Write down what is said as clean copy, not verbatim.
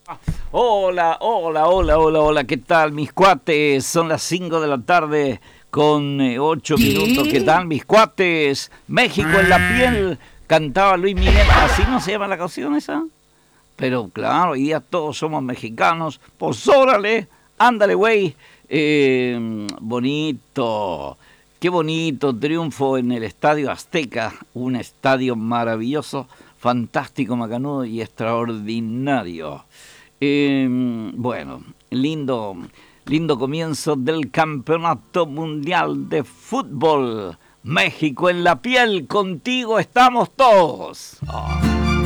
Hola, hola, hola, hola, hola, ¿qué tal mis cuates? Son las 5 de la tarde con 8 minutos, ¿qué tal mis cuates? México en la piel, cantaba Luis Miguel, ¿así no se llama la canción esa? Pero claro, hoy día todos somos mexicanos, pues órale, ándale güey, bonito, qué bonito, triunfo en el Estadio Azteca, un estadio maravilloso, fantástico, macanudo y extraordinario. Bueno, lindo comienzo del Campeonato Mundial de Fútbol. México en la piel, contigo estamos todos. Oh.